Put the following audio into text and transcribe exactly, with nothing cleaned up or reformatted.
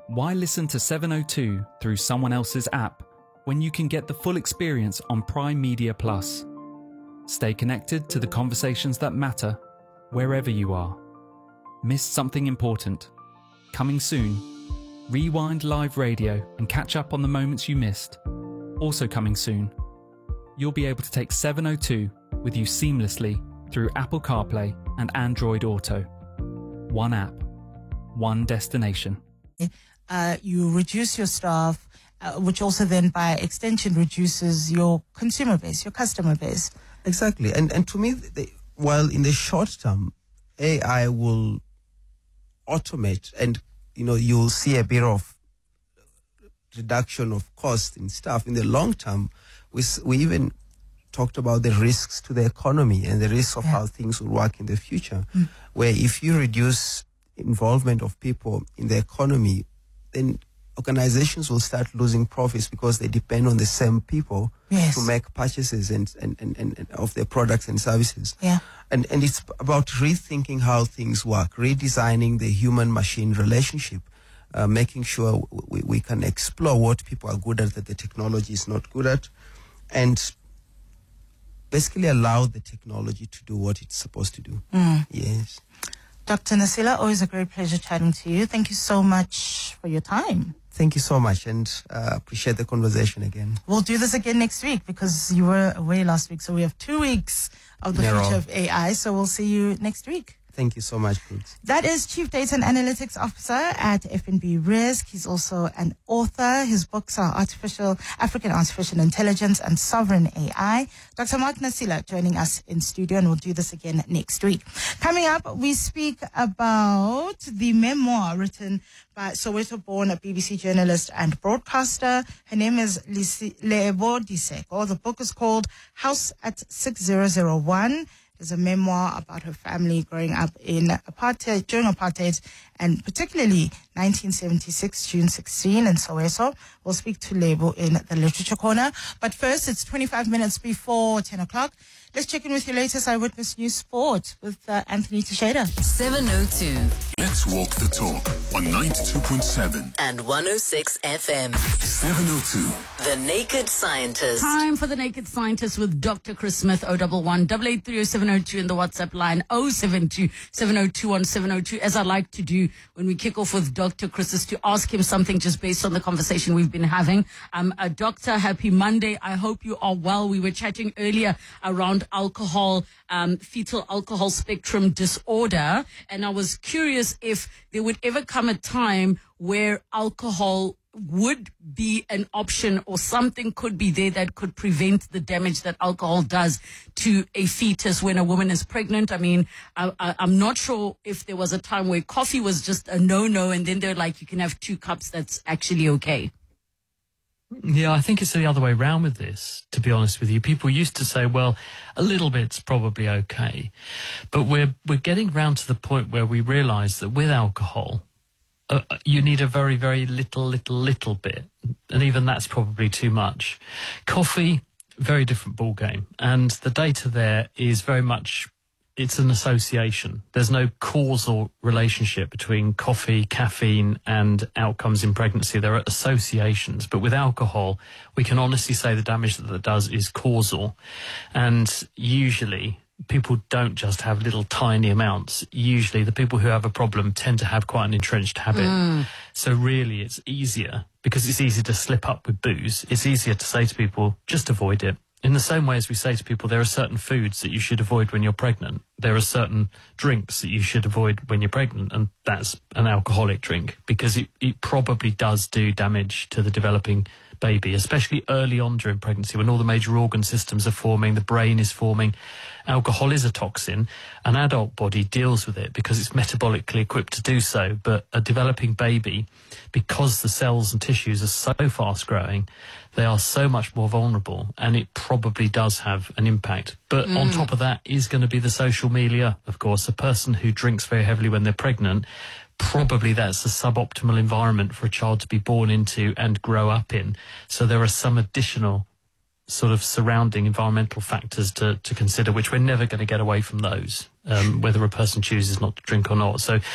Why listen to seven oh two through someone else's app when you can get the full experience on Prime Media Plus? Stay connected to the conversations that matter wherever you are. Missed something important? Coming soon. Rewind live radio and catch up on the moments you missed. Also coming soon. You'll be able to take seven oh two with you seamlessly through Apple CarPlay and Android Auto. One app, one destination. Uh, you reduce your staff, uh, which also then by extension reduces your consumer base, your customer base. Exactly. And and to me, they, while in the short term, A I will automate and, you know, you'll see a bit of reduction of cost and stuff. In the long term, we, we even talked about the risks to the economy and the risks of yeah. how things will work in the future, mm. where if you reduce involvement of people in the economy, then organizations will start losing profits because they depend on the same people yes. to make purchases and, and, and, and of their products and services. Yeah. And, and it's about rethinking how things work, redesigning the human-machine relationship, uh, making sure we, we can explore what people are good at that the technology is not good at, and basically allow the technology to do what it's supposed to do. Mm. Yes. Doctor Nasila, always a great pleasure chatting to you. Thank you so much for your time. Thank you so much, and uh, appreciate the conversation again. We'll do this again next week because you were away last week. So we have two weeks of the They're future all. of A I. So we'll see you next week. Thank you so much, Brooks. That is Chief Data and Analytics Officer at F N B Risk. He's also an author. His books are Artificial African Artificial Intelligence and Sovereign A I. Doctor Mark Nasila joining us in studio, and we'll do this again next week. Coming up, we speak about the memoir written by Soweto-born B B C journalist and broadcaster. Her name is Leebo Diseko. The book is called House at six thousand one. There's a memoir about her family growing up in apartheid, during apartheid, and particularly nineteen seventy-six, June sixteenth in Soweto. We'll speak to Leebo in the Literature Corner. But first, it's twenty-five minutes before ten o'clock. Let's check in with your latest Eyewitness News Sport with uh, Anthony Teixeira. seven oh two. Let's walk the talk on ninety-two point seven. And one oh six F M. seven oh two. The Naked Scientist. Time for The Naked Scientist with Doctor Chris Smith, oh one one, eight eight three oh seven oh two in the WhatsApp line, oh seven two, seven oh two one seven oh two. As I like to do when we kick off with Doctor Chris is to ask him something just based on the conversation we've been having. Um, uh, Doctor, happy Monday. I hope you are well. We were chatting earlier around alcohol, um, fetal alcohol spectrum disorder. And I was curious if there would ever come a time where alcohol would be an option or something could be there that could prevent the damage that alcohol does to a fetus when a woman is pregnant. I mean, I, I, I'm not sure if there was a time where coffee was just a no-no and then they're like, you can have two cups, that's actually okay. Yeah, I think it's the other way around with this, to be honest with you. People used to say, well, a little bit's probably okay. But we're we're getting round to the point where we realise that with alcohol, uh, you need a very, very little, little, little bit. And even that's probably too much. Coffee, very different ballgame. And the data there is very much, it's an association. There's no causal relationship between coffee, caffeine, and outcomes in pregnancy. There are associations. But with alcohol, we can honestly say the damage that it does is causal. And usually, people don't just have little tiny amounts. Usually, the people who have a problem tend to have quite an entrenched habit. Mm. So really, it's easier, because it's easy to slip up with booze. It's easier to say to people, just avoid it. In the same way as we say to people, there are certain foods that you should avoid when you're pregnant. There are certain drinks that you should avoid when you're pregnant, and that's an alcoholic drink, because it, it probably does do damage to the developing baby, especially early on during pregnancy when all the major organ systems are forming, the brain is forming. Alcohol is a toxin. An adult body deals with it because it's metabolically equipped to do so, but a developing baby, because the cells and tissues are so fast growing, they are so much more vulnerable, and it probably does have an impact. But mm. on top of that is going to be the social milieu, of course. A person who drinks very heavily when they're pregnant, probably that's a suboptimal environment for a child to be born into and grow up in. So there are some additional sort of surrounding environmental factors to, to consider, which we're never going to get away from those, um, whether a person chooses not to drink or not. So